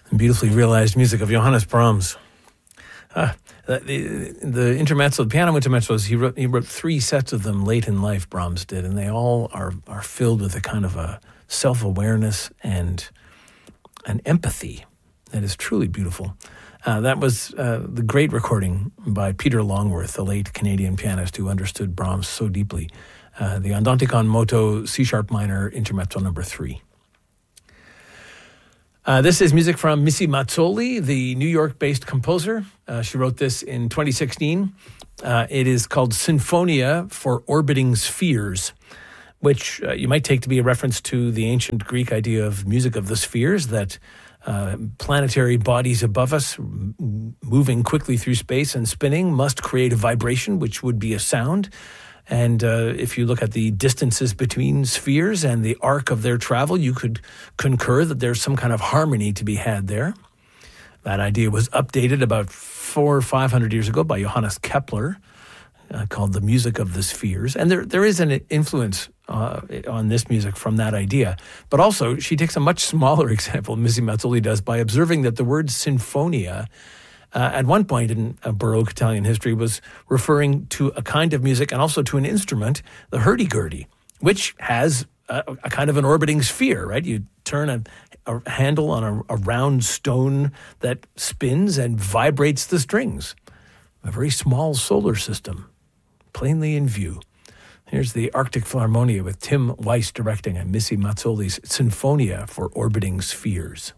Beautifully realized music of Johannes Brahms. The intermezzo, the piano intermezzos, he wrote 3 sets of them late in life, Brahms did, and they all are filled with a kind of a self-awareness and an empathy that is truly beautiful. That was the great recording by Peter Longworth, the late Canadian pianist who understood Brahms so deeply. The Andante con moto C-sharp minor intermezzo number 3. This is music from Missy Mazzoli, the New York-based composer. She wrote this in 2016. It is called Sinfonia for Orbiting Spheres, which you might take to be a reference to the ancient Greek idea of music of the spheres, that planetary bodies above us moving quickly through space and spinning must create a vibration, which would be a sound. And if you look at the distances between spheres and the arc of their travel, you could concur that there's some kind of harmony to be had there. That idea was updated about 400 or 500 years ago by Johannes Kepler, called the music of the spheres. And there is an influence on this music from that idea. But also, she takes a much smaller example, Missy Mazzoli does, by observing that the word sinfonia at one point in Baroque Italian history was referring to a kind of music and also to an instrument, the hurdy-gurdy, which has a kind of an orbiting sphere, right? You turn a handle on a round stone that spins and vibrates the strings. A very small solar system, plainly in view. Here's the Arctic Philharmonia with Tim Weiss directing and Missy Mazzoli's Sinfonia for Orbiting Spheres.